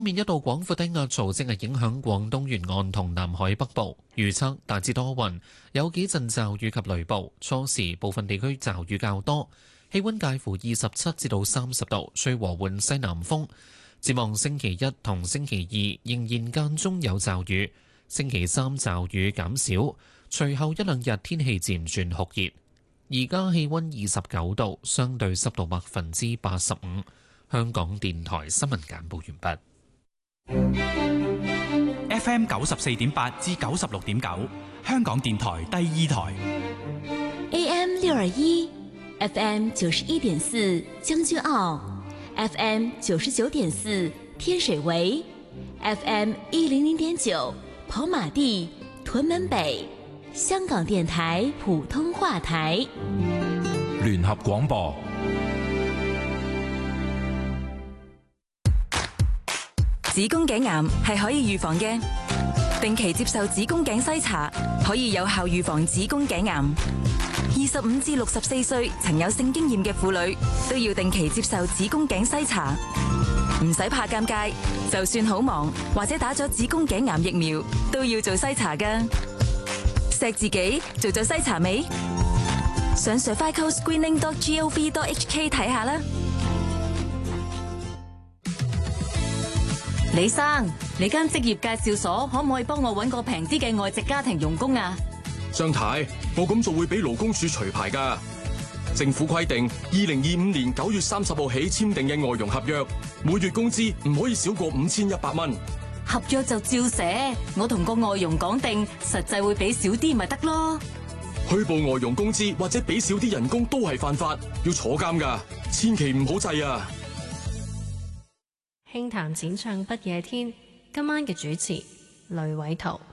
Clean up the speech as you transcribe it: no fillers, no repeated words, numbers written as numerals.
面一道廣闊低壓槽正係影響廣東沿岸同南海北部，預測大致多雲，有幾陣驟雨及雷暴，初時部分地區驟雨較多，氣溫介乎27至到30度，吹和緩西南風。展望星期一同星期二仍然間中有驟雨，星期三驟雨減少，隨後一兩日天氣漸轉酷熱。而家氣溫29度，相對濕度85%。香港電台新聞簡報完畢。 FM 94.8至96.9，香港電台第二台。 AM 621 FM 91.4將軍澳，FM 99.4天水圍，FM 100.9跑馬地屯門北，香港電台普通話台。 聯合廣播。 子宮頸癌係可以預防嘅，定期接受子宮頸篩查可以有效預防子宮頸癌。25至64歲曾有性經驗嘅婦女都要定期接受子宮頸篩查，唔使怕尷尬，就算好忙或者打咗子宮頸癌疫苗都要做篩查㗎。錫自己做咗篩查未？上 cervicalscreening.gov.hk 睇下啦。 李生，你間職業介紹所可唔可以幫我搵個平啲嘅外籍家庭傭工啊？ 張太，我咁做會俾勞工處除牌㗎。政府規定，2025年9月30號起簽訂嘅外傭合約，每月工資唔可以少過5100蚊。 合約就照寫，我同個外傭講定，實際會俾少啲咪得咯。 虛報外傭工資或者俾少啲人工都係犯法，要坐監㗎，千祈唔好制啊！ 輕談淺唱不夜天，今晚嘅主持雷偉圖。